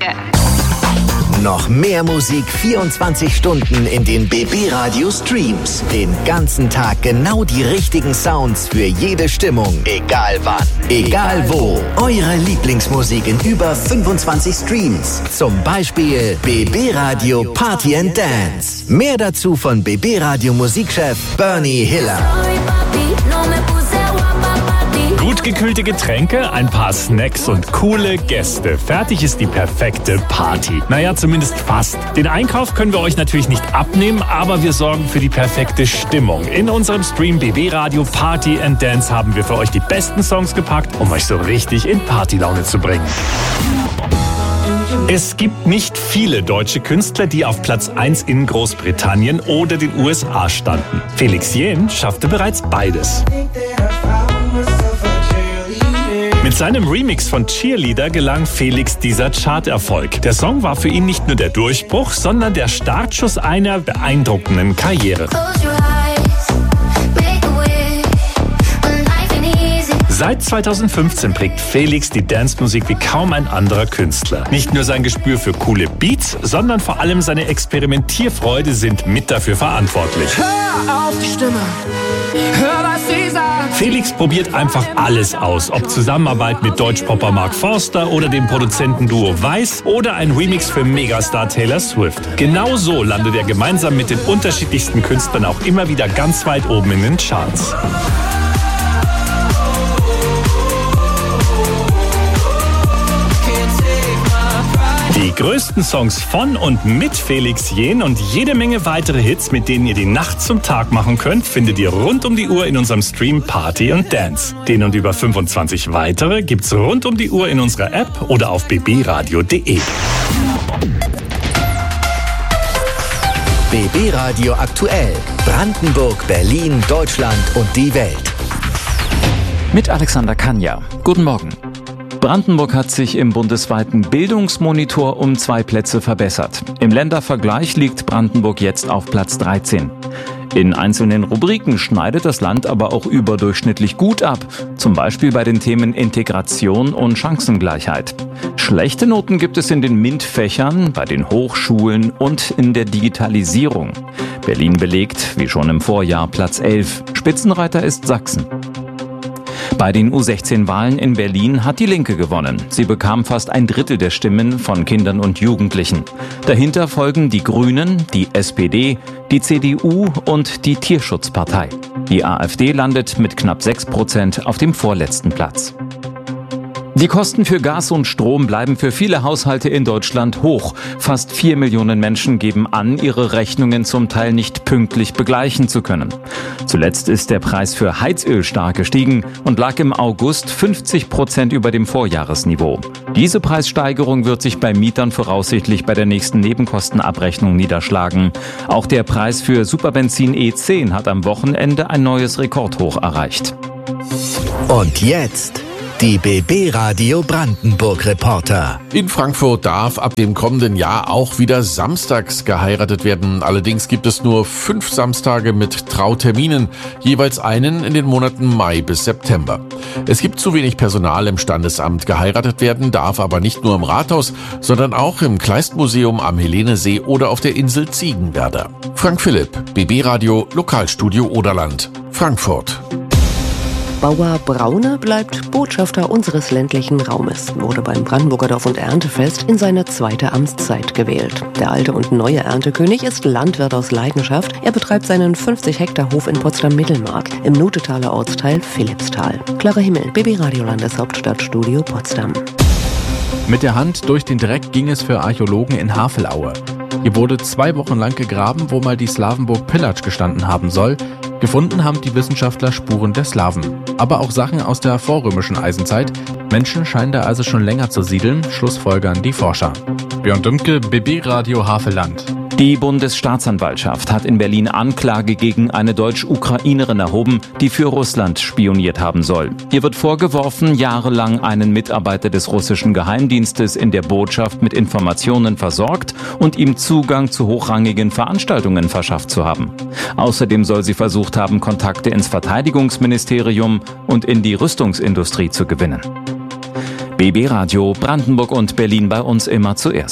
Danke. Noch mehr Musik 24 Stunden in den BB Radio Streams. Den ganzen Tag genau die richtigen Sounds für jede Stimmung. Egal wann, egal wo. Eure Lieblingsmusik in über 25 Streams. Zum Beispiel BB Radio Party and Dance. Mehr dazu von BB Radio Musikchef Bernie Hiller. Gut gekühlte Getränke, ein paar Snacks und coole Gäste. Fertig ist die perfekte Party. Naja, zumindest fast. Den Einkauf können wir euch natürlich nicht abnehmen, aber wir sorgen für die perfekte Stimmung. In unserem Stream BB Radio Party and Dance haben wir für euch die besten Songs gepackt, um euch so richtig in Partylaune zu bringen. Es gibt nicht viele deutsche Künstler, die auf Platz 1 in Großbritannien oder den USA standen. Felix Jähn schaffte bereits beides. Mit seinem Remix von Cheerleader gelang Felix dieser Charterfolg. Der Song war für ihn nicht nur der Durchbruch, sondern der Startschuss einer beeindruckenden Karriere. Seit 2015 prägt Felix die Dancemusik wie kaum ein anderer Künstler. Nicht nur sein Gespür für coole Beats, sondern vor allem seine Experimentierfreude sind mit dafür verantwortlich. Hör auf die Stimme, hör, was sie sagt. Felix probiert einfach alles aus, ob Zusammenarbeit mit Deutschpopper Mark Forster oder dem Produzentenduo Weiß oder ein Remix für Megastar Taylor Swift. Genau so landet er gemeinsam mit den unterschiedlichsten Künstlern auch immer wieder ganz weit oben in den Charts. Die größten Songs von und mit Felix Jähn und jede Menge weitere Hits, mit denen ihr die Nacht zum Tag machen könnt, findet ihr rund um die Uhr in unserem Stream Party und Dance. Den und über 25 weitere gibt's rund um die Uhr in unserer App oder auf bbradio.de. BB Radio aktuell. Brandenburg, Berlin, Deutschland und die Welt. Mit Alexander Kanja. Guten Morgen. Brandenburg hat sich im bundesweiten Bildungsmonitor um 2 Plätze verbessert. Im Ländervergleich liegt Brandenburg jetzt auf Platz 13. In einzelnen Rubriken schneidet das Land aber auch überdurchschnittlich gut ab, zum Beispiel bei den Themen Integration und Chancengleichheit. Schlechte Noten gibt es in den MINT-Fächern, bei den Hochschulen und in der Digitalisierung. Berlin belegt, wie schon im Vorjahr, Platz 11. Spitzenreiter ist Sachsen. Bei den U16-Wahlen in Berlin hat die Linke gewonnen. Sie bekam fast 1/3 der Stimmen von Kindern und Jugendlichen. Dahinter folgen die Grünen, die SPD, die CDU und die Tierschutzpartei. Die AfD landet mit knapp 6% auf dem vorletzten Platz. Die Kosten für Gas und Strom bleiben für viele Haushalte in Deutschland hoch. Fast 4 Millionen Menschen geben an, ihre Rechnungen zum Teil nicht pünktlich begleichen zu können. Zuletzt ist der Preis für Heizöl stark gestiegen und lag im August 50% über dem Vorjahresniveau. Diese Preissteigerung wird sich bei Mietern voraussichtlich bei der nächsten Nebenkostenabrechnung niederschlagen. Auch der Preis für Superbenzin E10 hat am Wochenende ein neues Rekordhoch erreicht. Und jetzt die BB Radio Brandenburg Reporter. In Frankfurt darf ab dem kommenden Jahr auch wieder samstags geheiratet werden. Allerdings gibt es nur 5 Samstage mit Trauterminen, jeweils einen in den Monaten Mai bis September. Es gibt zu wenig Personal im Standesamt. Geheiratet werden darf aber nicht nur im Rathaus, sondern auch im Kleistmuseum am Helenesee oder auf der Insel Ziegenwerder. Frank Philipp, BB Radio Lokalstudio Oderland, Frankfurt. Bauer Braune bleibt Botschafter unseres ländlichen Raumes, wurde beim Brandenburger Dorf- und Erntefest in seine 2. Amtszeit gewählt. Der alte und neue Erntekönig ist Landwirt aus Leidenschaft. Er betreibt seinen 50 Hektar Hof in Potsdam-Mittelmark im Nutetaler Ortsteil Philippsthal. Clara Himmel, BB Radio Landeshauptstadtstudio Potsdam. Mit der Hand durch den Dreck ging es für Archäologen in Havelaue. Hier wurde 2 Wochen lang gegraben, wo mal die Slawenburg Pillac gestanden haben soll. Gefunden haben die Wissenschaftler Spuren der Slawen, aber auch Sachen aus der vorrömischen Eisenzeit. Menschen scheinen da also schon länger zu siedeln, schlussfolgern die Forscher. Björn Dümke, BB Radio Havelland. Die Bundesstaatsanwaltschaft hat in Berlin Anklage gegen eine Deutsch-Ukrainerin erhoben, die für Russland spioniert haben soll. Ihr wird vorgeworfen, jahrelang einen Mitarbeiter des russischen Geheimdienstes in der Botschaft mit Informationen versorgt und ihm Zugang zu hochrangigen Veranstaltungen verschafft zu haben. Außerdem soll sie versucht haben, Kontakte ins Verteidigungsministerium und in die Rüstungsindustrie zu gewinnen. BB Radio, Brandenburg und Berlin bei uns immer zuerst.